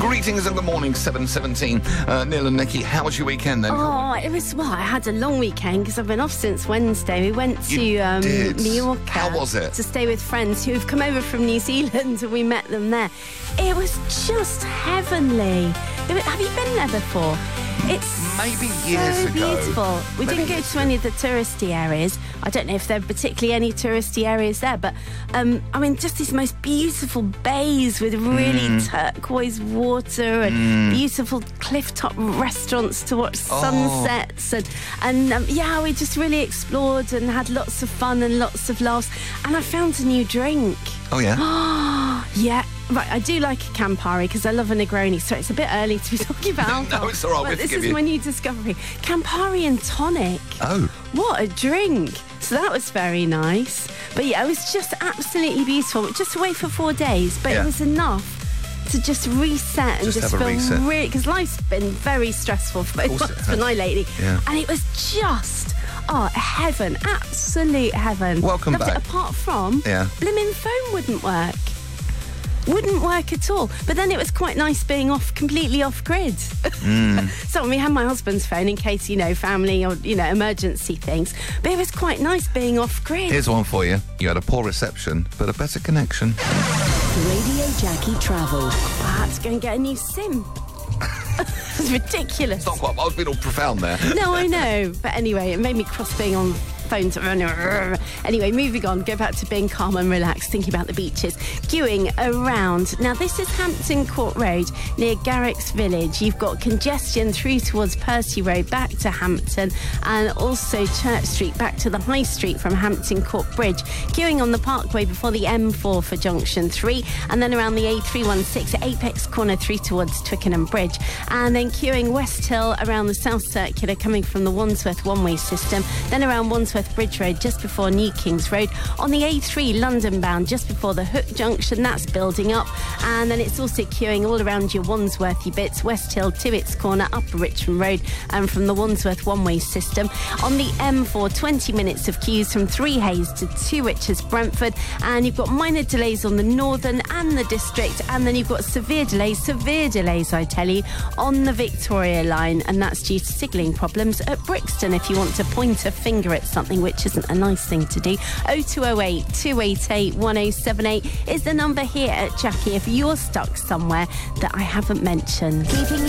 Greetings and good morning, 7:17. Neil and Nikki, how was your weekend then? Oh, it was, well, I had a long weekend because I've been off since Wednesday. We went to Mallorca. How was it? To stay with friends who've come over from New Zealand, and we met them there. It was just heavenly. Have you been there before? It's maybe years so ago. Beautiful. We didn't go to any of the touristy areas. I don't know if there are particularly any touristy areas there, but I mean, just these most beautiful bays with really turquoise water and beautiful cliff-top restaurants to watch sunsets, and yeah, we just really explored and had lots of fun and lots of laughs. And I found a new drink. Oh yeah. Yeah. Right, I do like a Campari because I love a Negroni, so it's a bit early to be talking about alcohol. No, it's all right. But this is my new discovery. Campari and tonic. Oh. What a drink. So that was very nice. But yeah, it was just absolutely beautiful. Just away for 4 days, but it was enough to just reset and just feel really... Because life's been very stressful for both of us and I lately. Yeah. And it was just... Oh, heaven. Absolute heaven. Welcome back. It, apart from blimmin' phone wouldn't work. Wouldn't work at all. But then it was quite nice being completely off grid. So we had my husband's phone in case, family or, emergency things. But it was quite nice being off grid. Here's one for you. You had a poor reception, but a better connection. Radio Jackie Travel. I had to go and get a new SIM. It's ridiculous. It's not quite, I was being all profound there. No, I know. But anyway, it made me cross being on phones. Anyway, moving on, go back to being calm and relaxed, thinking about the beaches, queuing around. Now, this is Hampton Court Road near Garrix Village. You've got congestion through towards Percy Road back to Hampton, and also Church Street back to the High Street from Hampton Court Bridge. Queuing on the Parkway before the M4 for Junction 3, and then around the A316 at Apex Corner through towards Twickenham Bridge, and then queuing West Hill around the South Circular coming from the Wandsworth one-way system, then around Wandsworth Bridge Road just before New Kings Road. On the A3 London bound just before the Hook Junction, that's building up, and then it's also queuing all around your Wandsworthy bits, West Hill, Tibbets Corner, Upper Richmond Road, and from the Wandsworth one-way system. On the M4, 20 minutes of queues from Three Hayes to Two Witches Brentford, and you've got minor delays on the Northern and the District, and then you've got severe delays I tell you, on the Victoria line, and that's due to signalling problems at Brixton if you want to point a finger at something, which isn't a nice thing to do. 0208 288 1078 is the number here at Jackie if you're stuck somewhere that I haven't mentioned. Keeping